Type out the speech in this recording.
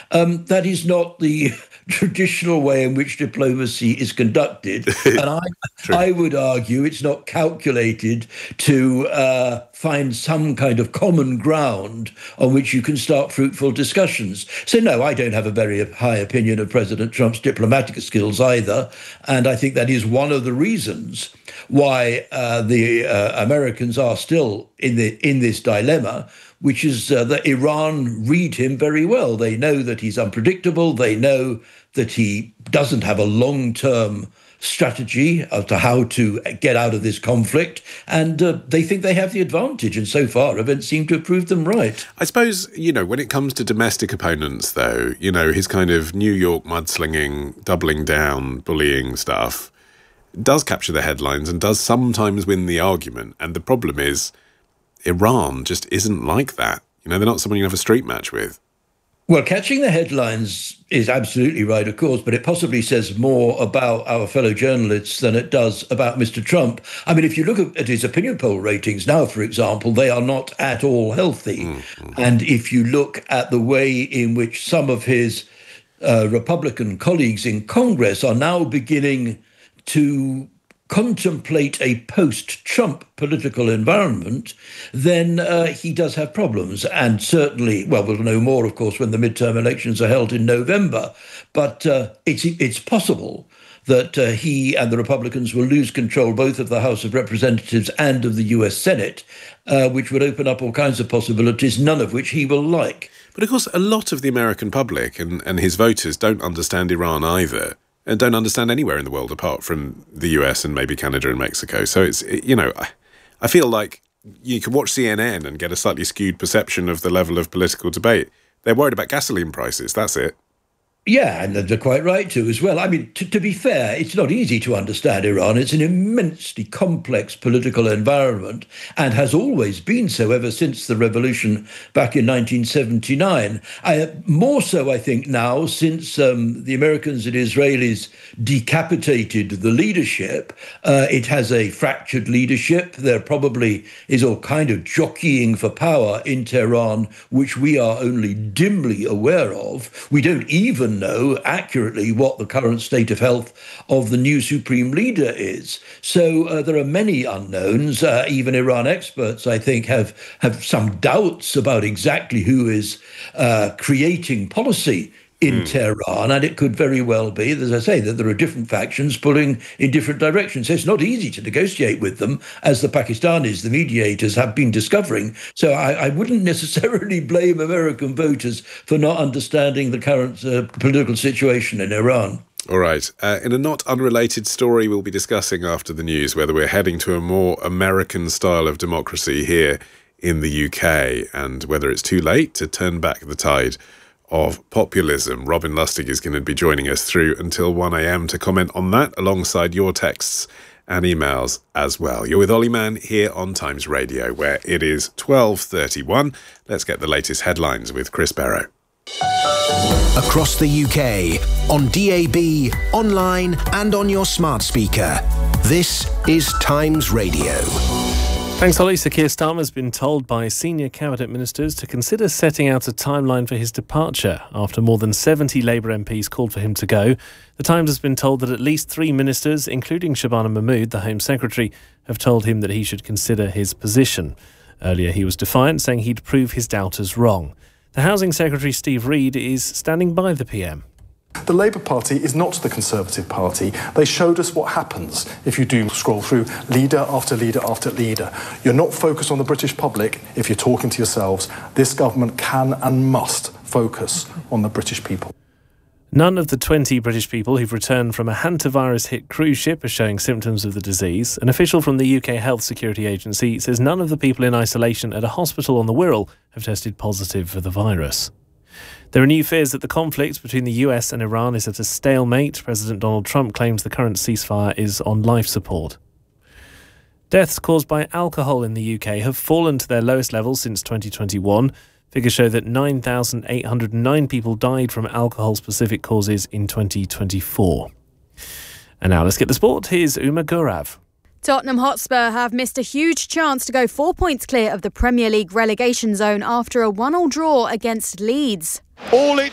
That is not the traditional way in which diplomacy is conducted. And I would argue it's not calculated to find some kind of common ground on which you can start fruitful discussions. So, no, I don't have a very high opinion of President Trump's diplomatic skills either. And I think that is one of the reasons why the Americans are still in this dilemma, which is that Iran read him very well. They know that he's unpredictable. They know that he doesn't have a long-term strategy as to how to get out of this conflict, and they think they have the advantage. And so far, events seem to have proved them right. I suppose, when it comes to domestic opponents, though, his kind of New York mudslinging, doubling down, bullying stuff does capture the headlines and does sometimes win the argument. And the problem is Iran just isn't like that. They're not someone you have a street match with. Well, catching the headlines is absolutely right, of course, but it possibly says more about our fellow journalists than it does about Mr. Trump. I mean, if you look at his opinion poll ratings now, for example, they are not at all healthy. Mm-hmm. And if you look at the way in which some of his Republican colleagues in Congress are now beginning to contemplate a post-Trump political environment, then he does have problems. And certainly, well, we'll know more, of course, when the midterm elections are held in November. But it's possible that he and the Republicans will lose control both of the House of Representatives and of the US Senate, which would open up all kinds of possibilities, none of which he will like. But of course, a lot of the American public and his voters don't understand Iran either, and don't understand anywhere in the world apart from the US and maybe Canada and Mexico. So it's, I feel like you can watch CNN and get a slightly skewed perception of the level of political debate. They're worried about gasoline prices, that's it. Yeah, and they're quite right to as well. I mean, to be fair, it's not easy to understand Iran. It's an immensely complex political environment and has always been so ever since the revolution back in 1979. More so, I think, now since the Americans and Israelis decapitated the leadership. It has a fractured leadership. There probably is all kind of jockeying for power in Tehran, which we are only dimly aware of. We don't even know accurately what the current state of health of the new supreme leader is. So there are many unknowns. Even Iran experts, I think, have some doubts about exactly who is creating policy in Tehran, and it could very well be, as I say, that there are different factions pulling in different directions. So it's not easy to negotiate with them, as the Pakistanis, the mediators, have been discovering. So I wouldn't necessarily blame American voters for not understanding the current political situation in Iran. All right. In a not unrelated story we'll be discussing after the news, whether we're heading to a more American style of democracy here in the UK and whether it's too late to turn back the tide of populism. Robin Lustig is going to be joining us through until 1 a.m. to comment on that, alongside your texts and emails as well. You're with Ollie Mann here on Times Radio, where it is 12:31. Let's get the latest headlines with Chris Barrow. Across the UK, on DAB, online and on your smart speaker. This is Times Radio. Thanks, Ollie. Sir Keir Starmer has been told by senior cabinet ministers to consider setting out a timeline for his departure after more than 70 Labour MPs called for him to go. The Times has been told that at least 3 ministers, including Shabana Mahmood, the Home Secretary, have told him that he should consider his position. Earlier, he was defiant, saying he'd prove his doubters wrong. The Housing Secretary, Steve Reed, is standing by the PM. The Labour Party is not the Conservative Party. They showed us what happens if you do scroll through leader after leader after leader. You're not focused on the British public if you're talking to yourselves. This government can and must focus on the British people. None of the 20 British people who've returned from a hantavirus-hit cruise ship are showing symptoms of the disease. An official from the UK Health Security Agency says none of the people in isolation at a hospital on the Wirral have tested positive for the virus. There are new fears that the conflict between the US and Iran is at a stalemate. President Donald Trump claims the current ceasefire is on life support. Deaths caused by alcohol in the UK have fallen to their lowest level since 2021. Figures show that 9,809 people died from alcohol-specific causes in 2024. And now let's get the sport. Here's Uma Gaurav. Tottenham Hotspur have missed a huge chance to go 4 points clear of the Premier League relegation zone after a 1-1 draw against Leeds. All it